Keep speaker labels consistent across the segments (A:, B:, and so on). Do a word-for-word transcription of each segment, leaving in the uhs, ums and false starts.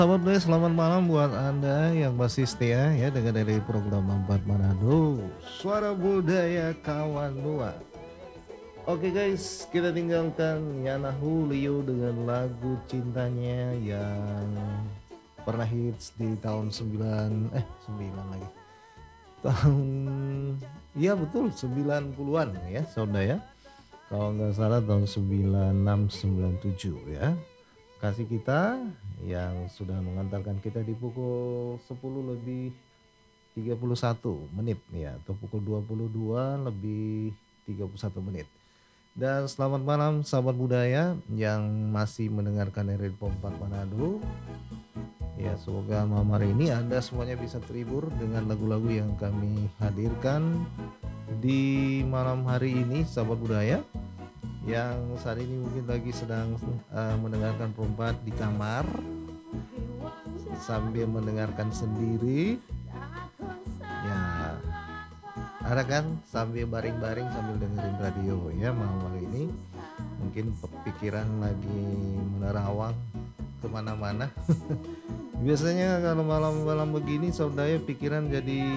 A: Selamat Budaya, selamat malam buat Anda yang masih setia ya dengan dari program Empat Manado Suara Budaya Kawan Dua. Oke guys, kita tinggalkan Yana Julio dengan lagu cintanya yang pernah hits di tahun sembilan eh sembilan lagi. Tahun iya betul sembilan puluhan ya saudara ya. Kalau nggak salah tahun sembilan enam sembilan tujuh ya. Kasih kita yang sudah mengantarkan kita di pukul sepuluh lebih tiga puluh satu menit ya atau pukul dua puluh dua lebih tiga puluh satu menit. Dan selamat malam sahabat budaya yang masih mendengarkan R R I Pompat Manado. Ya semoga malam hari ini Anda semuanya bisa terhibur dengan lagu-lagu yang kami hadirkan di malam hari ini sahabat budaya yang saat ini mungkin lagi sedang uh, mendengarkan perempat di kamar sambil mendengarkan sendiri ya ada kan sambil baring-baring sambil dengerin radio ya malam hari ini mungkin pikiran lagi menerawang kemana-mana. Biasanya kalau malam-malam begini saudara pikiran jadi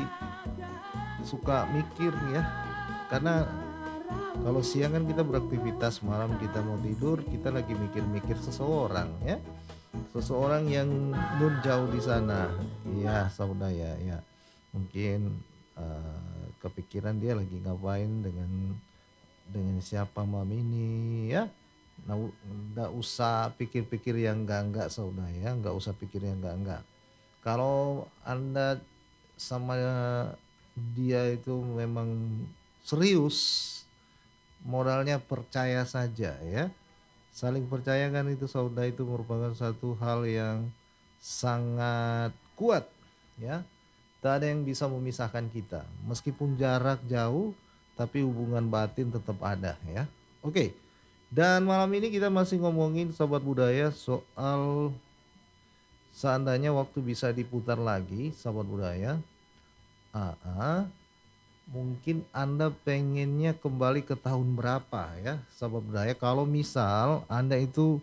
A: suka mikir ya karena kalau siang kan kita beraktivitas, malam kita mau tidur, kita lagi mikir-mikir seseorang ya. Seseorang yang nun jauh di sana. Iya, saudara ya, ya. Mungkin uh, kepikiran dia lagi ngapain dengan dengan siapa malam ini ya. Nah, nggak usah pikir-pikir yang enggak-enggak saudara ya, nggak usah pikir yang enggak-enggak. Kalau Anda sama dia itu memang serius, modalnya percaya saja ya. Saling percaya kan itu saudara itu merupakan satu hal yang sangat kuat ya. Tak ada yang bisa memisahkan kita. Meskipun jarak jauh tapi hubungan batin tetap ada ya. Oke. Dan malam ini kita masih ngomongin sobat budaya soal seandainya waktu bisa diputar lagi sobat budaya. Ah, ah, mungkin Anda pengennya kembali ke tahun berapa ya sahabat budaya kalau misal Anda itu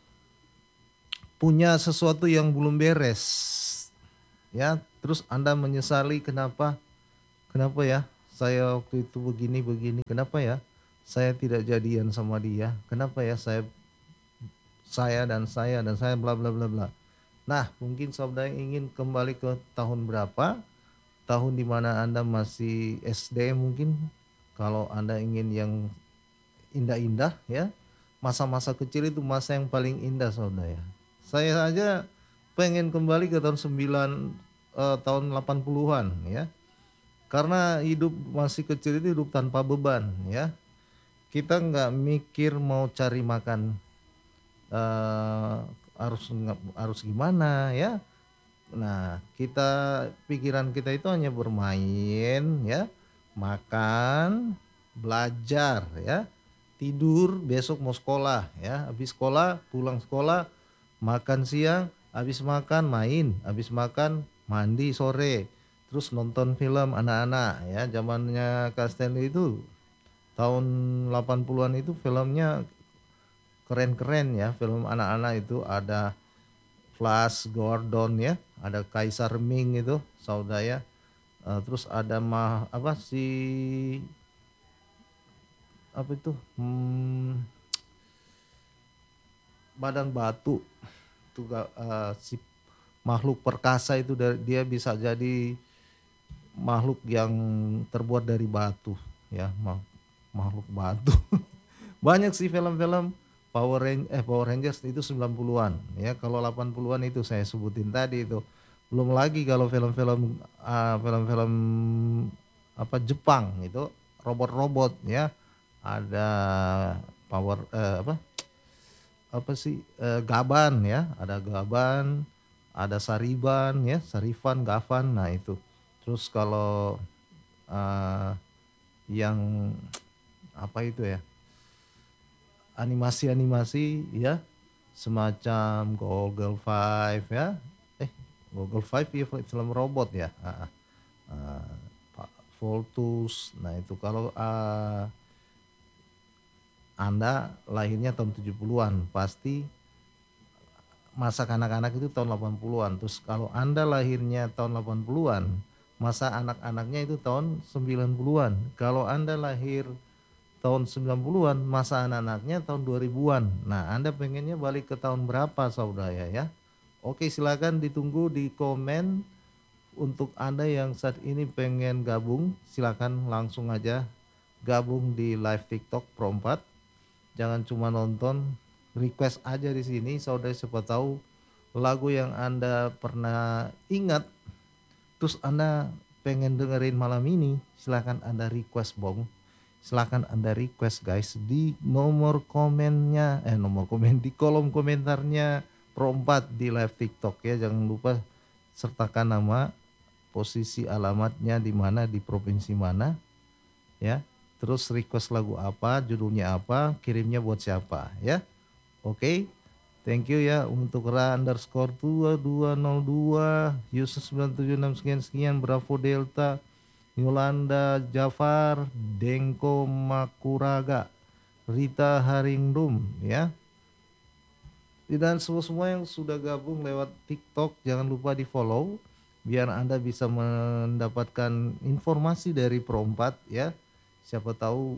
A: punya sesuatu yang belum beres ya terus Anda menyesali kenapa kenapa ya saya waktu itu begini begini kenapa ya saya tidak jadian sama dia kenapa ya saya saya dan saya dan saya bla bla bla bla. Nah mungkin saudara ingin kembali ke tahun berapa, tahun dimana Anda masih S D mungkin, kalau Anda ingin yang indah-indah ya, masa-masa kecil itu masa yang paling indah saudara ya. Saya aja pengen kembali ke tahun sembilan eh, tahun delapan puluhan ya. Karena hidup masih kecil itu hidup tanpa beban ya. Kita nggak mikir mau cari makan eh, harus harus gimana ya. Nah, kita pikiran kita itu hanya bermain ya, makan, belajar ya, tidur, besok mau sekolah ya, habis sekolah pulang sekolah, makan siang, habis makan main, habis makan mandi sore, terus nonton film anak-anak ya, zamannya Kak Stanley itu tahun delapan puluhan itu filmnya keren-keren ya, film anak-anak itu ada Flash Gordon ya, ada Kaisar Ming itu saudara ya. Eh, terus ada mah apa si apa itu hmm, badan batu tuh eh, si makhluk perkasa itu dia bisa jadi makhluk yang terbuat dari batu ya makhluk batu. Banyak sih film-film Power Rangers eh Power Rangers itu sembilan puluhan ya. Kalau delapan puluhan itu saya sebutin tadi itu. Belum lagi kalau film-film uh, film-film apa Jepang itu robot-robot ya. Ada Power eh, apa apa sih eh, Gaban ya, ada Gaban, ada Sariban ya, Sarifan, Gavan. Nah itu. Terus kalau uh, yang apa itu ya? Animasi-animasi ya semacam Google Five ya eh Google Five ya film robot ya uh, uh, Voltus. Nah itu kalau uh, Anda lahirnya tahun tujuh puluhan pasti masa kanak-kanak itu tahun delapan puluhan. Terus kalau Anda lahirnya tahun delapan puluhan, masa anak-anaknya itu tahun sembilan puluhan. Kalau Anda lahir tahun sembilan puluhan, masa anak-anaknya tahun dua ribuan. Nah, Anda pengennya balik ke tahun berapa saudara ya? Oke, silakan ditunggu di komen. Untuk Anda yang saat ini pengen gabung, silakan langsung aja gabung di live TikTok Pro empat. Jangan cuma nonton, request aja di sini saudara, siapa tahu lagu yang Anda pernah ingat terus Anda pengen dengerin malam ini, silakan Anda request Bong. Silakan Anda request guys di nomor komennya, eh nomor komen di kolom komentarnya Pro empat di live TikTok ya. Jangan lupa sertakan nama, posisi alamatnya di mana, di provinsi mana ya. Terus request lagu apa, judulnya apa, kirimnya buat siapa ya. Oke. Thank you ya untuk Ra underscore dua dua nol dua, Yusuf sembilan tujuh enam sekian sekian, Bravo Delta, Yolanda Jafar, Dengko Makuraga, Rita Haringrum ya. Dan semua-semua yang sudah gabung lewat TikTok jangan lupa di follow biar Anda bisa mendapatkan informasi dari Pro empat ya. Siapa tahu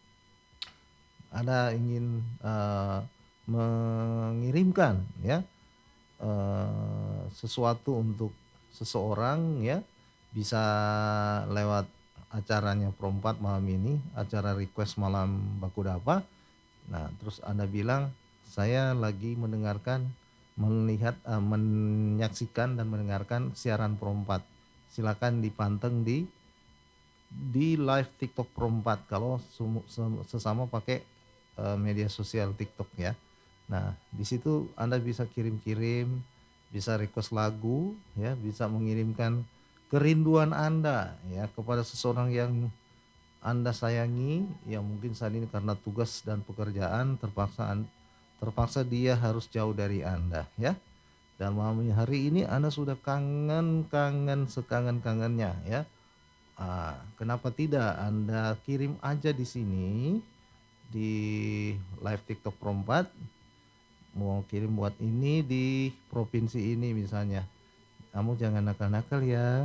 A: Anda ingin uh, mengirimkan ya uh, sesuatu untuk seseorang ya, bisa lewat acaranya Pro empat malam ini, acara request malam baku dapa. Nah, terus Anda bilang saya lagi mendengarkan, melihat, uh, menyaksikan dan mendengarkan siaran Pro empat. Silakan dipanteng di di live TikTok Pro empat kalau sesama pakai uh, media sosial TikTok ya. Nah, di situ Anda bisa kirim-kirim, bisa request lagu ya, bisa mengirimkan kerinduan Anda ya kepada seseorang yang Anda sayangi, yang mungkin saat ini karena tugas dan pekerjaan terpaksa terpaksa dia harus jauh dari Anda ya. Dan malam hari ini Anda sudah kangen-kangen sekangen-kangennya ya. Ah, kenapa tidak Anda kirim aja di sini di live TikTok Pro empat, mau kirim buat ini di provinsi ini misalnya. Kamu jangan nakal-nakal ya.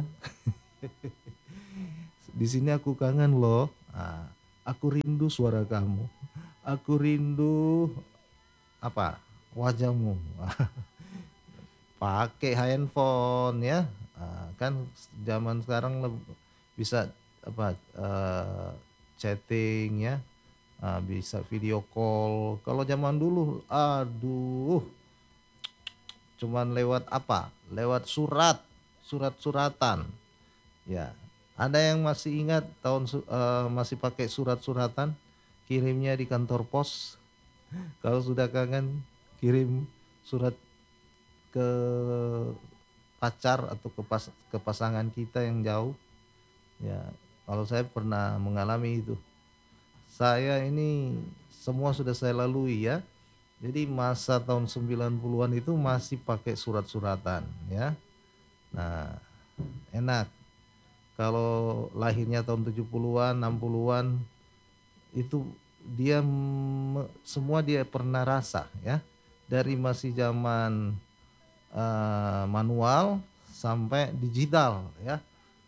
A: Di sini aku kangen loh. Ah, aku rindu suara kamu. Aku rindu apa? Wajahmu. Pakai handphone ya. Ah, kan zaman sekarang bisa apa uh, chatting ya, uh, bisa video call. Kalau zaman dulu aduh cuman lewat apa, lewat surat, surat-suratan ya. Ada yang masih ingat tahun uh, masih pakai surat-suratan, kirimnya di kantor pos. Kalau sudah kangen kirim surat ke pacar atau ke, pas, ke pasangan kita yang jauh ya. Kalau saya pernah mengalami itu. Saya ini semua sudah saya lalui ya. Jadi masa tahun sembilan puluhan itu masih pakai surat-suratan ya. Nah, enak. Kalau lahirnya tahun tujuh puluhan, enam puluhan itu dia semua dia pernah rasa ya. Dari masih zaman uh, manual sampai digital ya.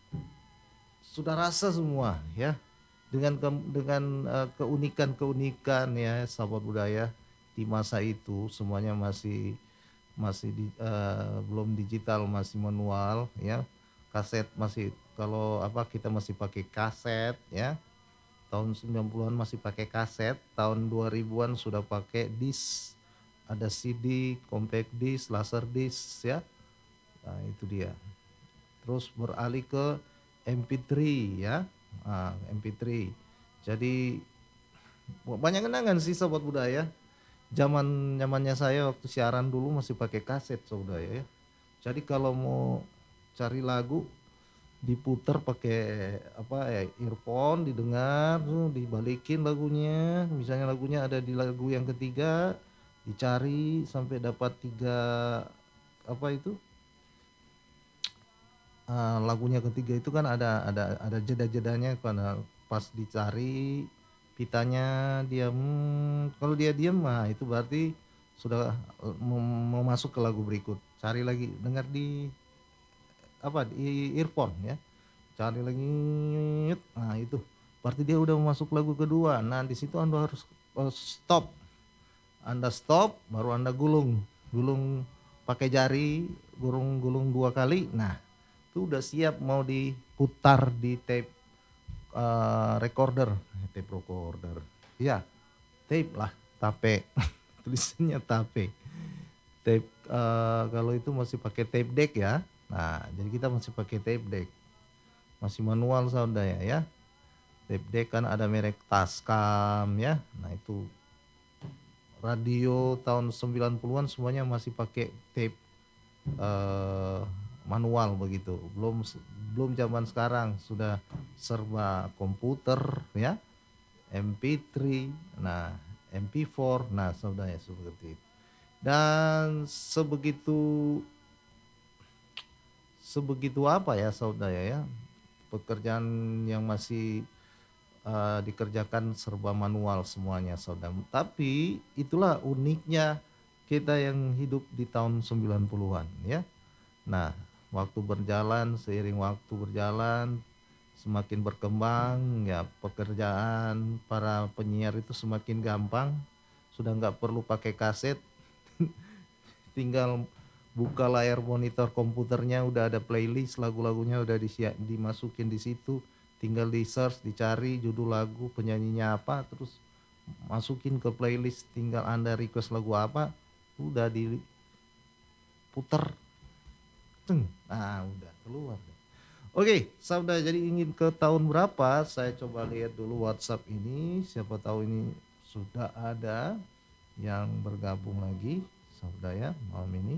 A: Sudah rasa semua ya, dengan ke, dengan uh, keunikan-keunikan ya sahabat budaya di masa itu. Semuanya masih masih di, uh, belum digital, masih manual ya. Kaset masih, kalau apa kita masih pakai kaset ya. Tahun sembilan puluhan masih pakai kaset, tahun dua ribuan sudah pakai disk, ada C D, compact disc, laser disc ya. Nah, itu dia. Terus beralih ke M P tiga ya, nah, M P tiga. Jadi banyak kenangan sih sahabat budaya. Zaman zamannya saya waktu siaran dulu masih pakai kaset sahabat budaya ya. Jadi kalau mau cari lagu diputar pakai apa ya, earphone, didengar, dibalikin lagunya. Misalnya lagunya ada di lagu yang ketiga, dicari sampai dapat tiga apa itu. Uh, lagunya ketiga itu kan ada ada ada jeda-jedanya, karena pas dicari pitanya dia hmm, kalau dia diam, nah itu berarti sudah eh, mem- mau masuk ke lagu berikut. Cari lagi, dengar di apa di earphone ya. Cari lagi, nah itu berarti dia udah masuk lagu kedua. Nah di situ anda harus eh, stop, anda stop baru anda gulung, gulung pakai jari, gulung-gulung dua kali. Nah itu udah siap mau diputar di tape eh, recorder, tape recorder, iya tape lah, tape, tulisannya tape, tape eh, kalau itu masih pakai tape deck ya. Nah jadi kita masih pakai tape deck, masih manual saudara ya. Tape deck kan ada merek Tascam ya. Nah itu radio tahun sembilan puluhan semuanya masih pakai tape eh, manual begitu. Belum belum zaman sekarang sudah serba komputer ya, M P tiga, nah M P empat, nah saudara ya seperti itu. Dan sebegitu sebegitu apa ya saudara ya, pekerjaan yang masih eh, dikerjakan serba manual semuanya saudara. Tapi itulah uniknya kita yang hidup di tahun sembilan puluhan ya. Nah, waktu berjalan, seiring waktu berjalan, semakin berkembang, ya pekerjaan para penyiar itu semakin gampang. Sudah nggak perlu pakai kaset, tinggal buka layar monitor komputernya udah ada playlist, lagu-lagunya udah disia- dimasukin di situ, tinggal di search, dicari judul lagu, penyanyinya apa, terus masukin ke playlist, tinggal anda request lagu apa, udah diputer, ceng, nah udah keluar. Oke, Sabda, jadi ingin ke tahun berapa? Saya coba lihat dulu WhatsApp ini. Siapa tahu ini sudah ada yang bergabung lagi, Sabda ya, malam ini.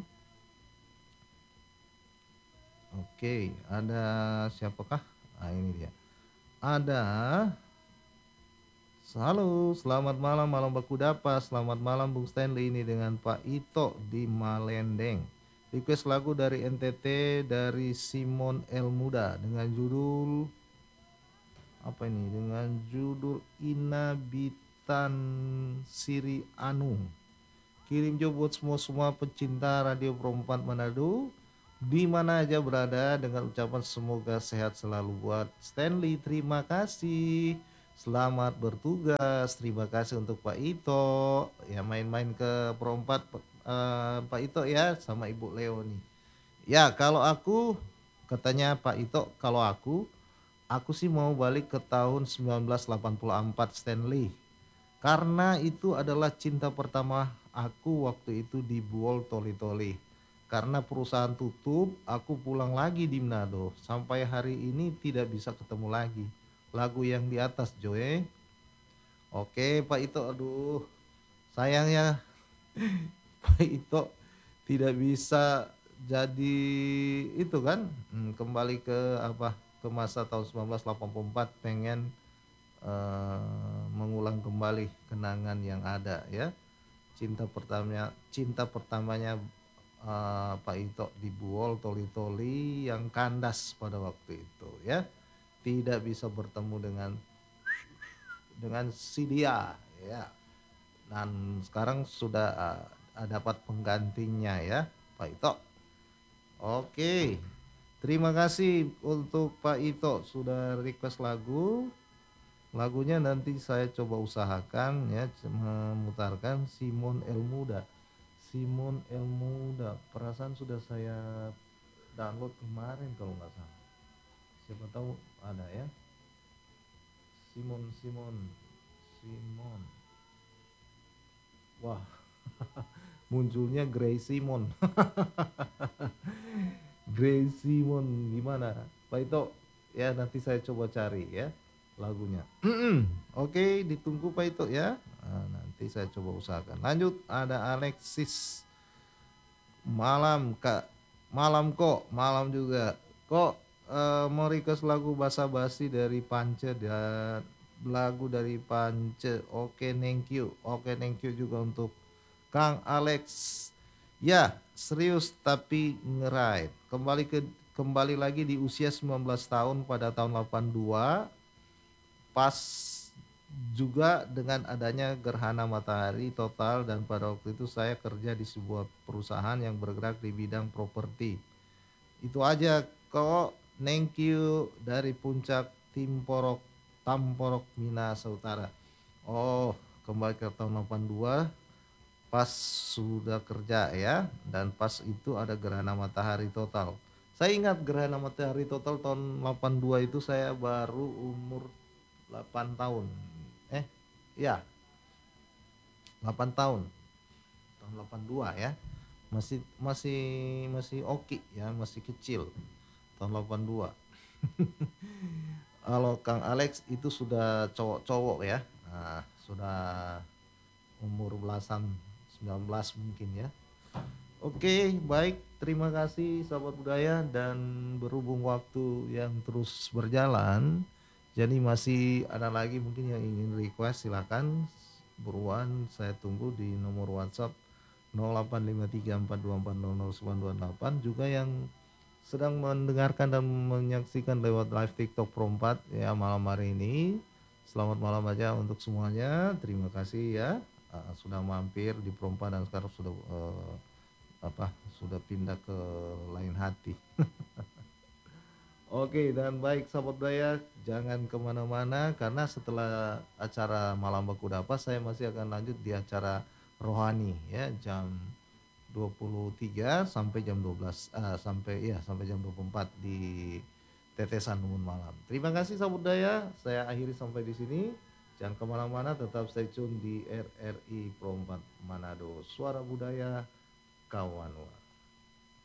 A: Oke, ada siapakah? Nah, ini dia. Ada. Halo, selamat malam, malam baku dapa. Selamat malam Bung Stanley, ini dengan Pak Ito di Malendeng. Request lagu dari N T T dari Simon El Muda dengan judul apa ini, dengan judul Inabitan Siri Anu. Kirim jo buat semua semua pecinta Radio Pro empat Manado di mana aja berada, dengan ucapan semoga sehat selalu buat Stanley. Terima kasih. Selamat bertugas. Terima kasih untuk Pak Ito. Ya main-main ke Pro empat eh, Pak Ito ya sama Ibu Leoni. Ya kalau aku, katanya Pak Ito, kalau aku Aku sih mau balik ke tahun sembilan belas delapan puluh empat Stanley. Karena itu adalah cinta pertama aku waktu itu di Buol Toli-Toli. Karena perusahaan tutup, aku pulang lagi di Manado. Sampai hari ini tidak bisa ketemu lagi. Lagu yang di atas Joe. Oke Pak Ito, aduh sayangnya Pak Ito tidak bisa jadi itu kan, hmm, kembali ke apa, ke masa tahun sembilan belas delapan puluh empat, pengen eh, mengulang kembali kenangan yang ada ya, cinta pertamanya cinta pertamanya eh, Pak Ito di Buol Toli-Toli yang kandas pada waktu itu ya, tidak bisa bertemu dengan dengan si dia ya, dan sekarang sudah uh, dapat penggantinya ya Pak Ito. Oke, terima kasih untuk Pak Ito sudah request lagu. Lagunya nanti saya coba usahakan ya, memutarkan Simon El Muda. Simon El Muda, perasaan sudah saya download kemarin kalau nggak salah. Siapa tahu ada ya. Simon Simon Simon. Wah, munculnya Grey Simon. Grey Simon gimana Pak Ito ya, nanti saya coba cari ya lagunya. Oke, ditunggu Pak Ito ya. Nah, nanti saya coba usahakan. Lanjut, ada Alexis. Malam Kak, malam kok, malam juga kok. eh, mau request lagu Basa Basi dari Pance dan lagu dari Pance. Oke, thank you. Oke, thank you juga untuk Kang Alex. Ya, serius tapi ngerait. Kembali ke kembali lagi di usia sembilan belas tahun pada tahun delapan puluh dua, pas juga dengan adanya gerhana matahari total, dan pada waktu itu saya kerja di sebuah perusahaan yang bergerak di bidang properti. Itu aja kok. Thank you dari Puncak Timporok, Tamporok, Minahasa Utara. Oh, kembali ke tahun delapan dua, pas sudah kerja ya, dan pas itu ada gerhana matahari total. Saya ingat gerhana matahari total tahun delapan dua itu saya baru umur delapan tahun. Eh, ya, delapan tahun. Tahun delapan dua ya. Masih masih masih oke ya, masih kecil. Tahun delapan dua. Kalau Kang Alex itu sudah cowok-cowok ya. Nah, sudah umur belasan, sembilan belas mungkin ya. Oke, baik. Terima kasih sahabat budaya, dan berhubung waktu yang terus berjalan, jadi masih ada lagi mungkin yang ingin request, silakan buruan, saya tunggu di nomor WhatsApp nol delapan lima tiga empat dua empat nol nol sembilan dua delapan. Juga yang sedang mendengarkan dan menyaksikan lewat live TikTok Pro empat ya malam hari ini. Selamat malam aja untuk semuanya. Terima kasih ya, uh, sudah mampir di Pro empat dan sekarang sudah uh, apa sudah pindah ke lain hati. Oke, dan baik sahabat budaya, jangan kemana-mana karena setelah acara malam baku dapat saya masih akan lanjut di acara rohani ya, jam dua puluh tiga sampai jam dua belas, uh, sampai ya sampai jam dua puluh empat di Tetesan Umun Malam. Terima kasih sahabat budaya, saya akhiri sampai di sini. Jangan kemana-mana, tetap stay tune di R R I Pro empat Manado, suara budaya kawan.